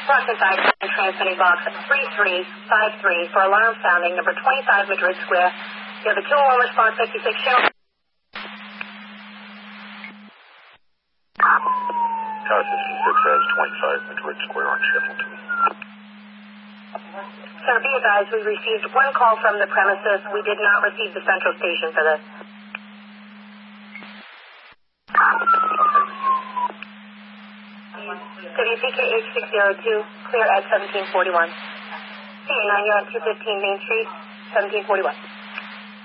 Boston Side transmitting box 3353 for alarm sounding, number 25 Madrid Square. You have a 201 response 56 channel. Tower 66 has 25 Madrid Square on schedule 2. Sir, be advised, we received one call from the premises. We did not receive the central station for this. WPK H602, clear at 1741. CA9, you're on 215 Main Street, 1741.